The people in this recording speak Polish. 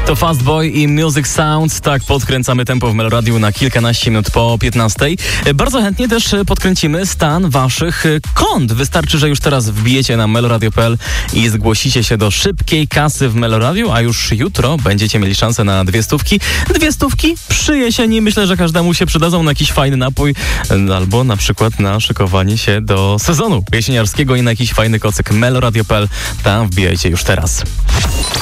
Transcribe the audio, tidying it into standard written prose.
To Fastboy i Music Sounds. Tak, podkręcamy tempo w Meloradiu na kilkanaście minut po 15. Bardzo chętnie też podkręcimy stan waszych kont. Wystarczy, że już teraz wbijecie na meloradio.pl i zgłosicie się do szybkiej kasy w Meloradiu, a już jutro będziecie mieli szansę na 200. 200 przy jesieni. Myślę, że każdemu się przydadzą na jakiś fajny napój albo na przykład na szykowanie się do sezonu jesieniarskiego i na jakiś fajny kocyk. Meloradio.pl. Tam wbijajcie już teraz.